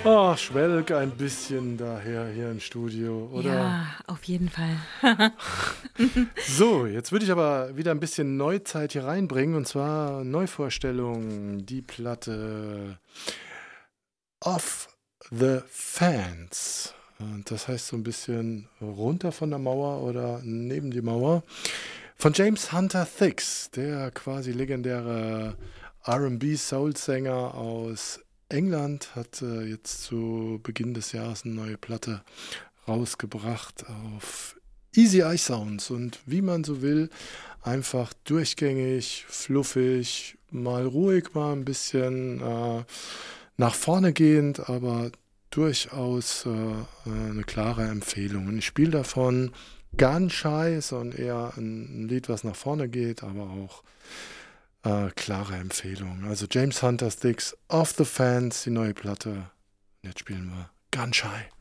Oh, schwelg ein bisschen daher hier im Studio, oder? Ja, auf jeden Fall. So, jetzt würde ich aber wieder ein bisschen Neuzeit hier reinbringen, und zwar Neuvorstellung, die Platte Off the Fans. Und das heißt so ein bisschen runter von der Mauer oder neben die Mauer. Von James Hunter Thicks, der quasi legendäre R&B-Soul-Sänger aus England, hat jetzt zu Beginn des Jahres eine neue Platte rausgebracht auf Easy Eye Sounds. Und wie man so will, einfach durchgängig, fluffig, mal ruhig, mal ein bisschen nach vorne gehend, aber durchaus eine klare Empfehlung. Und ich spiele davon Gun Shy, ist so eher ein Lied, was nach vorne geht, aber auch klare Empfehlung. Also James Hunter Sticks, Off the Fans, die neue Platte. Und jetzt spielen wir Gun Shy.